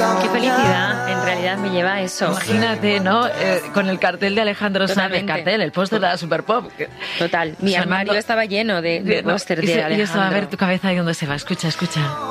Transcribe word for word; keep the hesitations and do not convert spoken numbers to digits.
Qué felicidad, en realidad me lleva a eso. Imagínate, ¿no? Eh, con el cartel de Alejandro Sanz, el cartel, el póster de la Super Pop. Total, mi armario estaba lleno de, de póster de Alejandro. Y eso, a ver tu cabeza ahí donde se va, escucha, escucha.